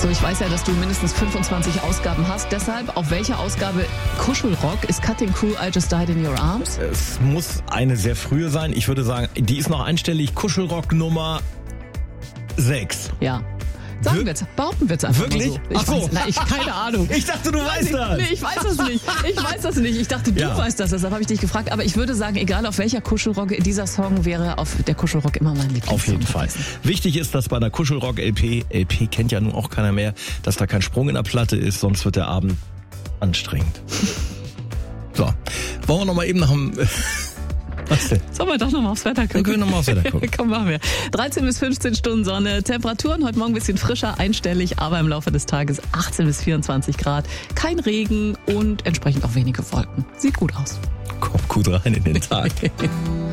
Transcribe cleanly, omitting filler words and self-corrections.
So, ich weiß ja, dass du mindestens 25 Ausgaben hast. Deshalb, auf welcher Ausgabe Kuschelrock ist Cutting Crew I Just Died in Your Arms? Es muss eine sehr frühe sein. Ich würde sagen, die ist noch einstellig. Kuschelrock Nummer 6. Ja. Sagen wir jetzt, behaupten wir jetzt einfach Wirklich? mal so. Keine Ahnung. Ich dachte, du weißt das. Nee, ich weiß das nicht. Ich dachte, du weißt das, deshalb habe ich dich gefragt. Aber ich würde sagen, egal auf welcher Kuschelrock, dieser Song wäre auf der Kuschelrock immer mein Lieblingssong. Auf jeden Fall. Wichtig ist, dass bei einer Kuschelrock-LP kennt ja nun auch keiner mehr, dass da kein Sprung in der Platte ist, sonst wird der Abend anstrengend. So, wollen wir noch mal eben nach dem... Was denn? Sollen wir doch nochmal aufs Wetter gucken? Dann können wir nochmal aufs Wetter gucken. Komm, machen wir. 13 bis 15 Stunden Sonne. Temperaturen heute Morgen ein bisschen frischer, einstellig, aber im Laufe des Tages 18 bis 24 Grad. Kein Regen und entsprechend auch wenige Wolken. Sieht gut aus. Kommt gut rein in den Tag.